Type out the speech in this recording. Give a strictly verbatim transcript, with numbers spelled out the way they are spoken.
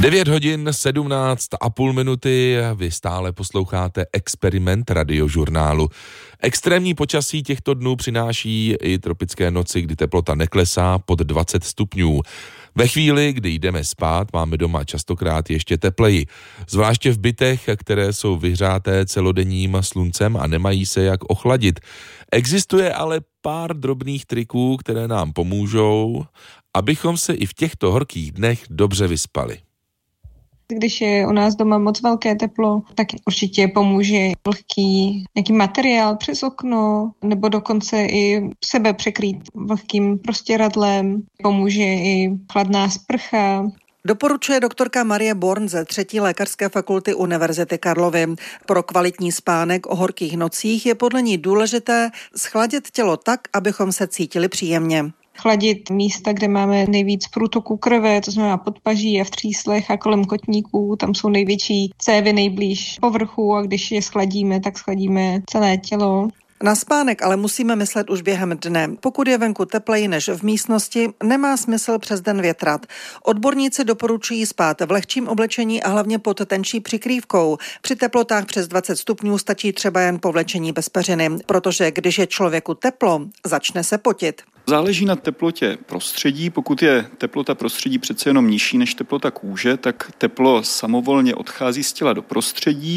devět hodin sedmnáct a půl minuty, vy stále posloucháte Experiment radiožurnálu. Extrémní počasí těchto dnů přináší i tropické noci, kdy teplota neklesá pod dvacet stupňů. Ve chvíli, kdy jdeme spát, máme doma častokrát ještě tepleji. Zvláště v bytech, které jsou vyhřáté celodenním sluncem a nemají se jak ochladit. Existuje ale pár drobných triků, které nám pomůžou, abychom se i v těchto horkých dnech dobře vyspali. Když je u nás doma moc velké teplo, tak určitě pomůže vlhký nějaký materiál přes okno, nebo dokonce i sebe překrýt vlhkým prostěradlem. Pomůže i chladná sprcha. Doporučuje doktorka Marie Born ze třetí lékařské fakulty Univerzity Karlovy. Pro kvalitní spánek o horkých nocích je podle ní důležité schladit tělo tak, abychom se cítili příjemně. Chladit místa, kde máme nejvíc průtoku krve, to znamená podpaží a v tříslech a kolem kotníků, tam jsou největší cévy nejblíž povrchu a když je schladíme, tak schladíme celé tělo. Na spánek ale musíme myslet už během dne. Pokud je venku tepleji než v místnosti, nemá smysl přes den větrat. Odborníci doporučují spát v lehčím oblečení a hlavně pod tenčí přikrývkou. Při teplotách přes dvacet stupňů stačí třeba jen povlečení bez peřiny, protože když je člověku teplo, začne se potit. Záleží na teplotě prostředí. Pokud je teplota prostředí přece jenom nižší než teplota kůže, tak teplo samovolně odchází z těla do prostředí